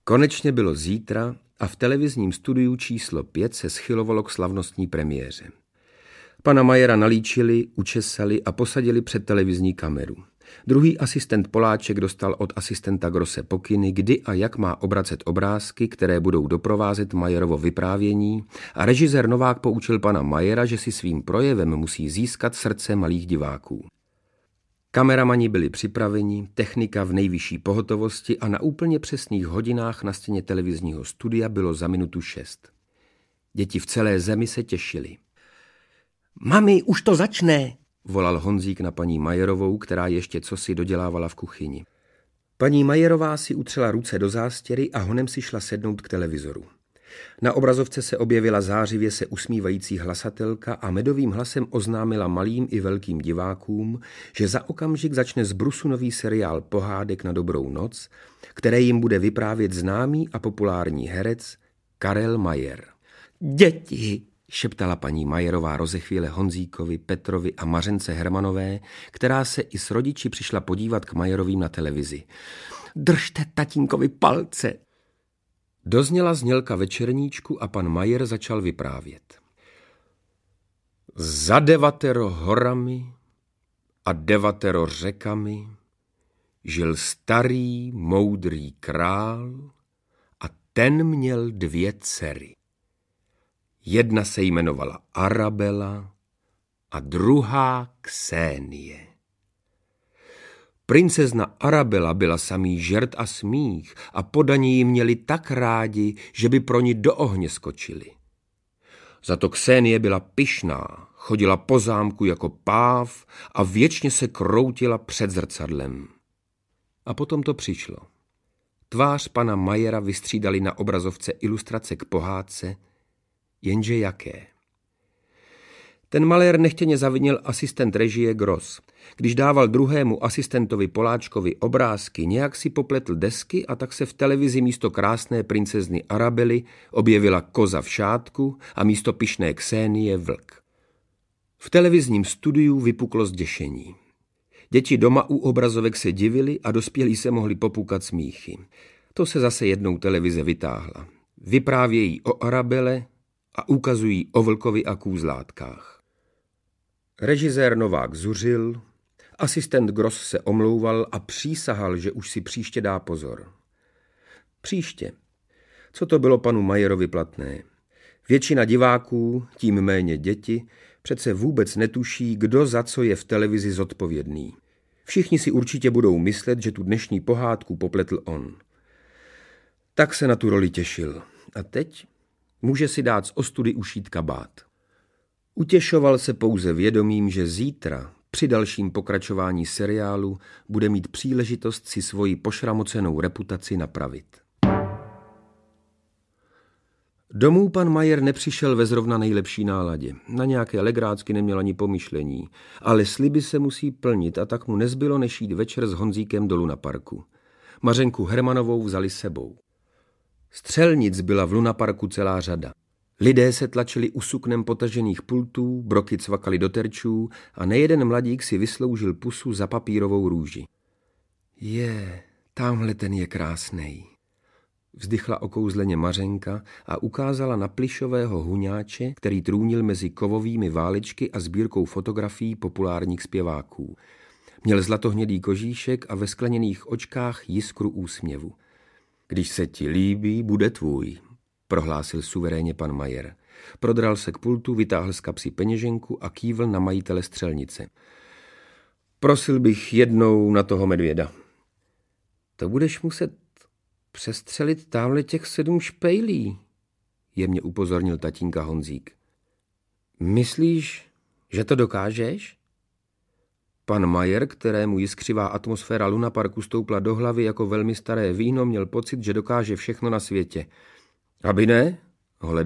Konečně bylo zítra a v televizním studiu číslo 5 se schylovalo k slavnostní premiéře. Pana Mayera nalíčili, učesali a posadili před televizní kameru. Druhý asistent Poláček dostal od asistenta Grosse pokyny, kdy a jak má obracet obrázky, které budou doprovázet Mayerovo vyprávění, a režisér Novák poučil pana Mayera, že si svým projevem musí získat srdce malých diváků. Kameramani byli připraveni, technika v nejvyšší pohotovosti a na úplně přesných hodinách na stěně televizního studia bylo za minutu 6. Děti v celé zemi se těšily. Mami, už to začne, volal Honzík na paní Mayerovou, která ještě cosi dodělávala v kuchyni. Paní Mayerová si utřela ruce do zástěry a honem si šla sednout k televizoru. Na obrazovce se objevila zářivě se usmívající hlasatelka a medovým hlasem oznámila malým i velkým divákům, že za okamžik začne z brusu nový seriál pohádek na dobrou noc, které jim bude vyprávět známý a populární herec Karel Mayer. Děti, šeptala paní Mayerová rozechvíle Honzíkovi, Petrovi a Mařence Hermanové, která se i s rodiči přišla podívat k Mayerovým na televizi. Držte tatínkovi palce. Dozněla znělka večerníčku a pan Mayer začal vyprávět. Za 9 horami a 9 řekami žil starý, moudrý král a ten měl 2 dcery. Jedna se jmenovala Arabela a druhá Ksenie. Princezna Arabela byla samý žert a smích a podaní ji měli tak rádi, že by pro ní do ohně skočili. Za to Ksenie byla pyšná, chodila po zámku jako páv a věčně se kroutila před zrcadlem. A potom to přišlo. Tvář pana Mayera vystřídali na obrazovce ilustrace k pohádce, jenže jaké. Ten malér nechtěně zavinil asistent režie Gross. Když dával druhému asistentovi Poláčkovi obrázky, nějak si popletl desky a tak se v televizi místo krásné princezny Arabely objevila koza v šátku a místo pyšné Ksenie vlk. V televizním studiu vypuklo zděšení. Děti doma u obrazovek se divili a dospělí se mohli popukat smíchy. To se zase jednou televize vytáhla. Vyprávějí o Arabele a ukazují o vlkovi a kůzlátkách. Režisér Novák zuřil, asistent Gross se omlouval a přísahal, že už si příště dá pozor. Příště. Co to bylo panu Mayerovi platné? Většina diváků, tím méně děti, přece vůbec netuší, kdo za co je v televizi zodpovědný. Všichni si určitě budou myslet, že tu dnešní pohádku popletl on. Tak se na tu roli těšil. A teď může si dát z ostudy ušít kabát. Utěšoval se pouze vědomím, že zítra, při dalším pokračování seriálu, bude mít příležitost si svoji pošramocenou reputaci napravit. Domů pan Mayer nepřišel ve zrovna nejlepší náladě. Na nějaké legrácky neměl ani pomyšlení, ale sliby se musí plnit a tak mu nezbylo než jít večer s Honzíkem do Lunaparku. Mařenku Hermanovou vzali sebou. Střelnic byla v Lunaparku celá řada. Lidé se tlačili u suknem potažených pultů, broky cvakaly do terčů a nejeden mladík si vysloužil pusu za papírovou růži. Tamhle ten je krásnej, vzdychla okouzleně Mařenka a ukázala na plyšového huňáče, který trůnil mezi kovovými válečky a sbírkou fotografií populárních zpěváků. Měl zlatohnědý kožíšek a ve skleněných očkách jiskru úsměvu. Když se ti líbí, bude tvůj, prohlásil suverénně pan Mayer. Prodral se k pultu, vytáhl z kapsy peněženku a kývl na majitele střelnice. Prosil bych jednou na toho medvěda. To budeš muset přestřelit tamhle těch 7 špejlí, jemně upozornil tatínka Honzík. Myslíš, že to dokážeš? Pan Mayer, kterému jiskřivá atmosféra Lunaparku stoupla do hlavy jako velmi staré víno, měl pocit, že dokáže všechno na světě. Aby ne?